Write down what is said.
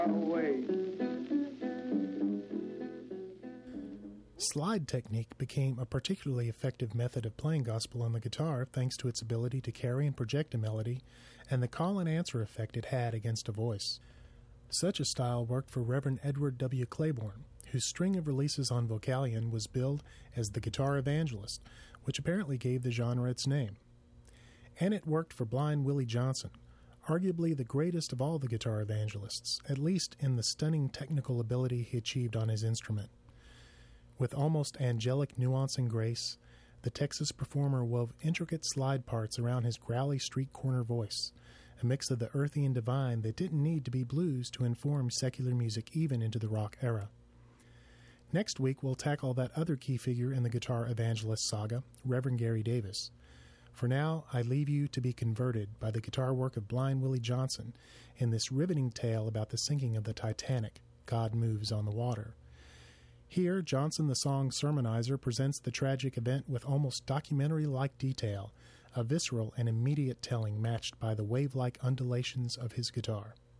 away. Slide technique became a particularly effective method of playing gospel on the guitar thanks to its ability to carry and project a melody and the call-and-answer effect it had against a voice. Such a style worked for Reverend Edward W. Claiborne, whose string of releases on Vocalion was billed as the Guitar Evangelist, which apparently gave the genre its name. And it worked for Blind Willie Johnson, arguably the greatest of all the guitar evangelists, at least in the stunning technical ability he achieved on his instrument. With almost angelic nuance and grace, the Texas performer wove intricate slide parts around his growly street corner voice, a mix of the earthy and divine that didn't need to be blues to inform secular music even into the rock era. Next week, we'll tackle that other key figure in the guitar evangelist saga, Reverend Gary Davis. For now, I leave you to be converted by the guitar work of Blind Willie Johnson in this riveting tale about the sinking of the Titanic, God Moves on the Water. Here, Johnson the Song Sermonizer presents the tragic event with almost documentary-like detail, a visceral and immediate telling matched by the wave-like undulations of his guitar.